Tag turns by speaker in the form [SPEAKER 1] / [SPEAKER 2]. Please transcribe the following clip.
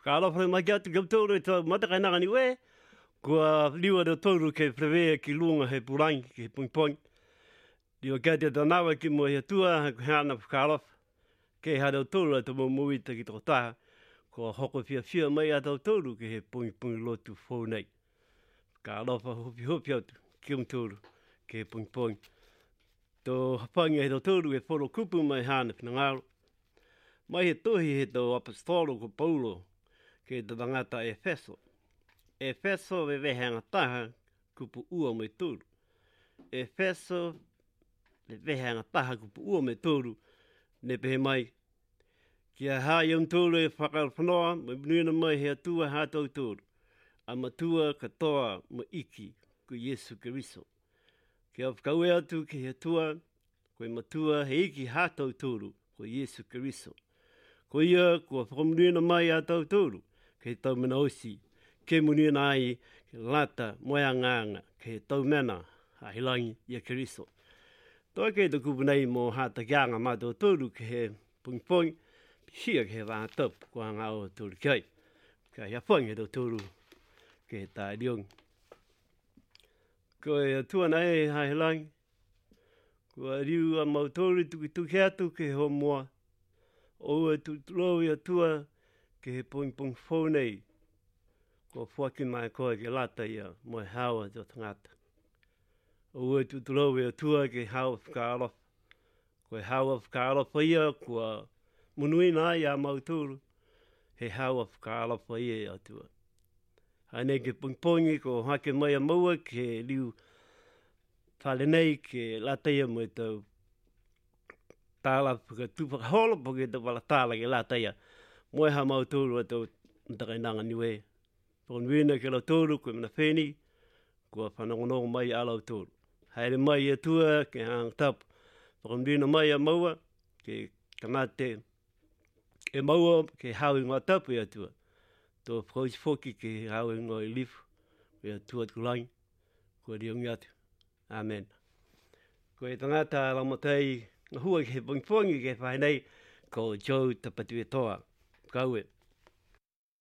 [SPEAKER 1] Whakaalofa mai kia atu kia tōru e tō matakainanga ni we, kua liwa reo tōru ke prewea ki lunga he purangi, ki he poing. Liwa kia te tanawa ki mo hea tua, he ana whakaalofa. Ke ha reo tōru a tō mōmuita ki tō taha, kua hoko whia mai a tō tōru ki he poing lotu whou nei. Whakaalofa hopi atu, ki tōru, ki he poing. Tō hapangi he tō tōru e whoro kupu mai hana pinangaro. Mai he tohi he tō apostolo ko Paulo, ke te tangata Efeso. Efeso we wehanga taha kupu ua me tōru. Efeso we wehanga taha kupu ua me tōru ne pehe mai. Kia haa iam tōru e whakarwhanoa, me nuina mai hea tua hātou tōru. A matua katoa ma iki ko Yesu Keriso. Kia whakaue atu ki hea tua, koe matua he iki hātou tōru ko Yesu Keriso. Ko ia kua whakamunuina mai a tau tōru, ke tau mena osi, ke munuina ai, ke lata, moea nganga, ke tau mena, a hilangi, ia Keriso. Toa kei te kupunei mō hata kianga mā tō tōru ke he poing, hia ke he wāha taup, kua ngā o tōru kei. Ka hia whang he tō tōru ke he tā riong. Ko e tuana e ha hilangi, kua riu a mau tōru tuki atu ke he ho moa, o e tuturau ia tua ke he poing whou nei, ko whaki mai koe ke lata ia moe hawa tō tangata. O e tuturau ia tua ke hawa whakaalofa, koe hawa whakaalofa ia kua munuina ai a mauturu, he hawa whakaalofa ia ia tua. Haine ke poing ko hake mai a maua ke liu whale nei ke lata ia moe tau tāla whakatupa holo po ke te wala tāla ke lata ia. Moe ha mau tōru a tō mtakainanga niwe. Tōn wina ke lau tōru koe mana wheni, kua whanongonongo mai a lau tōru. Haere mai e tua ke hang tapu. Tōn wina mai a maua, ke kamate e maua ke hau i ngā tapu e atua. Tō whakausi whoki ke hau i ngā i lifu, e atua tulangi, kua riongi atu. Amen. Ko e tangata laumatei, ngahua ke he poing ke whainei, ko Joe Tapatu e toa. Kaue.